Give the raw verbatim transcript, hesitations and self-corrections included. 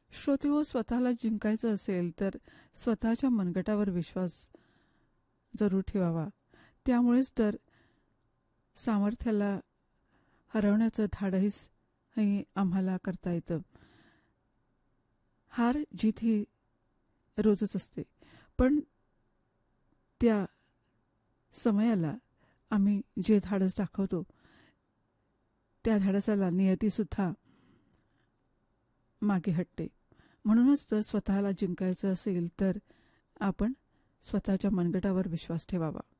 श्रोतेहो, स्वतःला जिंकायचं असेल तर स्वतःच्या मनगटावर विश्वास जरूर ठेवावा. त्यामुळेच तर सामर्थ्याला हरवण्याचं धाडस हे आम्हाला करता येतं. हार जीत ही रोजच असते, पण त्या समयाला आम्ही जे धाडस दाखवतो त्या धाडसाला नियतीसुद्धा मागे हटते. म्हणूनच जर स्वतःला जिंकायचं असेल तर आपण स्वतःच्या मनगटावर विश्वास ठेवावा.